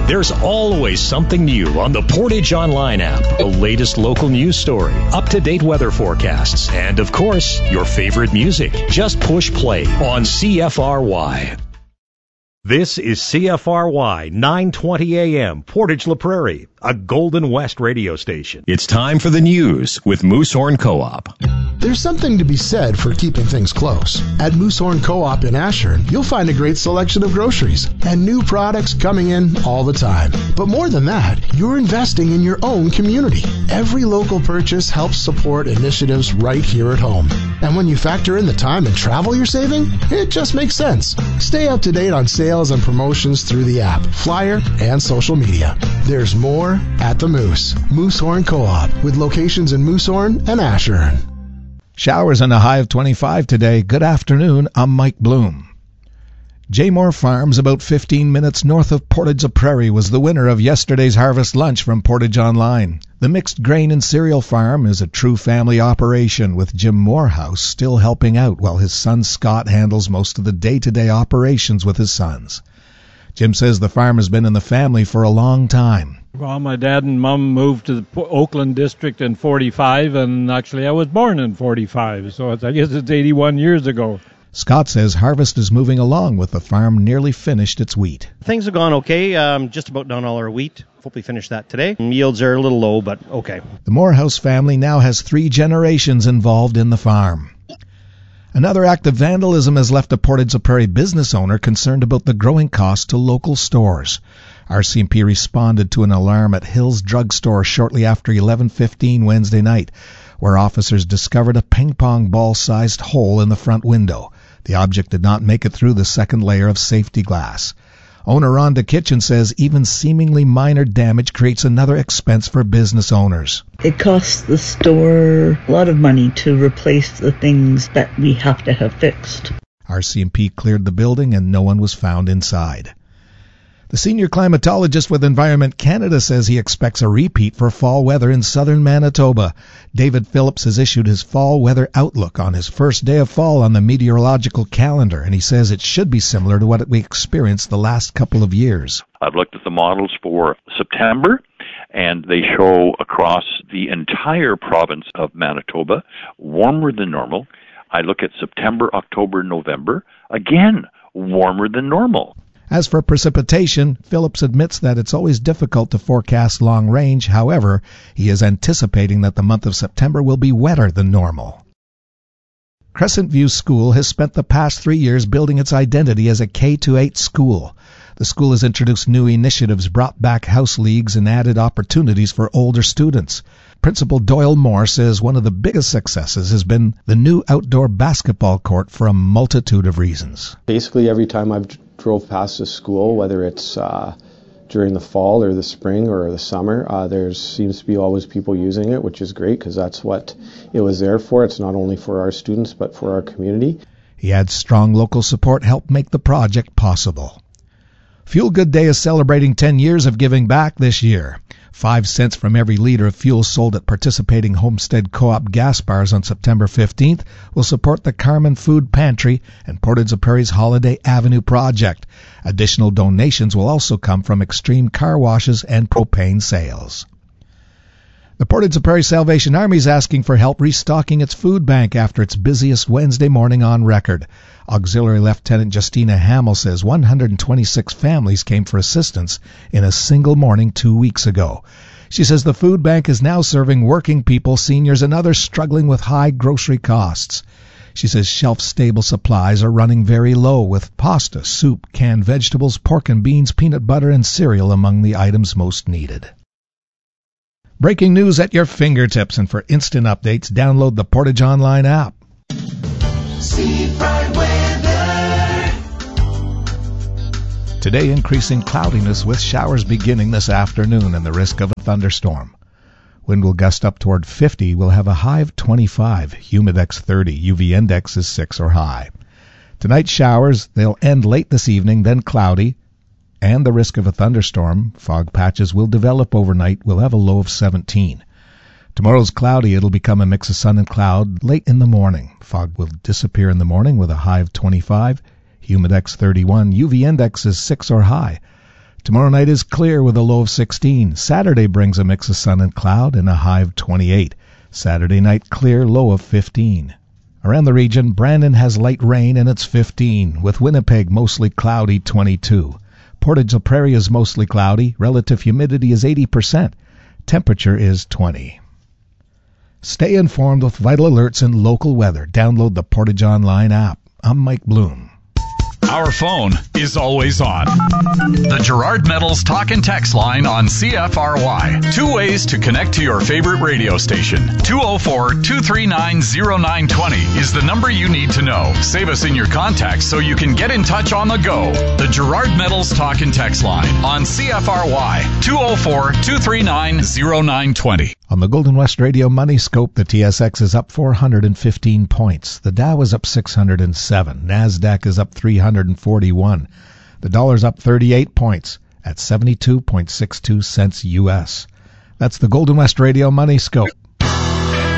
There's always something new on the Portage Online app. The latest local news story, up-to-date weather forecasts, and of course, your favorite music. Just push play on CFRY. This is CFRY 920 AM, Portage La Prairie, a Golden West radio station. It's time for the news with Moosehorn Co-op. There's something to be said for keeping things close. At Moosehorn Co-op in Ashern, you'll find a great selection of groceries and new products coming in all the time. But more than that, you're investing in your own community. Every local purchase helps support initiatives right here at home. And when you factor in the time and travel you're saving, it just makes sense. Stay up to date on sales and promotions through the app, flyer, and social media. There's more at the Moose. Moosehorn Co-op, with locations in Moosehorn and Ashern. Showers and a high of 25 today. Good afternoon. I'm Mike Bloom. Jaymore Farms, about 15 minutes north of Portage La Prairie, was the winner of yesterday's harvest lunch from Portage Online. The mixed grain and cereal farm is a true family operation, with Jim Morehouse still helping out while his son Scott handles most of the day-to-day operations with his sons. Jim says the farm has been in the family for a long time. Well, my dad and mom moved to the Oakland district in 45, and actually I was born in 45, so I guess it's 81 years ago. Scott says harvest is moving along, with the farm nearly finished its wheat. Things have gone okay. Just about done all our wheat. Hope we finish that today. Yields are a little low, but okay. The Morehouse family now has 3 generations involved in the farm. Another act of vandalism has left a Portage La Prairie business owner concerned about the growing cost to local stores. RCMP responded to an alarm at Hills Drug Store shortly after 11:15 Wednesday night, where officers discovered a ping-pong ball-sized hole in the front window. The object did not make it through the second layer of safety glass. Owner Rhonda Kitchen says even seemingly minor damage creates another expense for business owners. It costs the store a lot of money to replace the things that we have to have fixed. RCMP cleared the building and no one was found inside. The senior climatologist with Environment Canada says he expects a repeat for fall weather in southern Manitoba. David Phillips has issued his fall weather outlook on his first day of fall on the meteorological calendar, and he says it should be similar to what we experienced the last couple of years. I've looked at the models for September, and they show across the entire province of Manitoba warmer than normal. I look at September, October, November, again, warmer than normal. As for precipitation, Phillips admits that it's always difficult to forecast long range. However, he is anticipating that the month of September will be wetter than normal. Crescent View School has spent the past 3 years building its identity as a K-8 school. The school has introduced new initiatives, brought back house leagues, and added opportunities for older students. Principal Doyle Moore says one of the biggest successes has been the new outdoor basketball court for a multitude of reasons. Basically, every time I've drove past the school, whether it's during the fall or the spring or the summer, there seems to be always people using it, which is great because that's what it was there for. It's not only for our students but for our community. He adds strong local support helped make the project possible. Fuel Good Day is celebrating 10 years of giving back this year. 5 cents from every liter of fuel sold at participating Homestead Co-op gas bars on September 15th will support the Carmen Food Pantry and Portage La Prairie's Holiday Avenue project. Additional donations will also come from Extreme Car Washes and propane sales. The Portage La Prairie Salvation Army is asking for help restocking its food bank after its busiest Wednesday morning on record. Auxiliary Lieutenant Justina Hamill says 126 families came for assistance in a single morning 2 weeks ago. She says the food bank is now serving working people, seniors, and others struggling with high grocery costs. She says shelf-stable supplies are running very low, with pasta, soup, canned vegetables, pork and beans, peanut butter, and cereal among the items most needed. Breaking news at your fingertips, and for instant updates, download the Portage Online app. Seafront weather. Today, increasing cloudiness with showers beginning this afternoon and the risk of a thunderstorm. Wind will gust up toward 50. We'll have a high of 25. Humidex 30. UV index is 6 or high. Tonight, showers. They'll end late this evening, then cloudy, and the risk of a thunderstorm. Fog patches will develop overnight. We'll have a low of 17. Tomorrow's cloudy. It'll become a mix of sun and cloud late in the morning. Fog will disappear in the morning with a high of 25. Humidex 31. UV index is 6 or high. Tomorrow night is clear with a low of 16. Saturday brings a mix of sun and cloud and a high of 28. Saturday night clear, low of 15. Around the region, Brandon has light rain and it's 15, with Winnipeg mostly cloudy, 22. Portage la Prairie is mostly cloudy. Relative humidity is 80%. Temperature is 20. Stay informed with vital alerts and local weather. Download the Portage Online app. I'm Mike Bloom. Our phone is always on. The Gerard Metals talk and text line on CFRY. 2 ways to connect to your favorite radio station. 204-239-0920 is the number you need to know. Save us in your contacts so you can get in touch on the go. The Gerard Metals talk and text line on CFRY. 204-239-0920. On the Golden West Radio Money Scope, the TSX is up 415 points. The Dow is up 607. NASDAQ is up 341. The dollar's up 38 points at 72.62 cents U.S. That's the Golden West Radio Money Scope.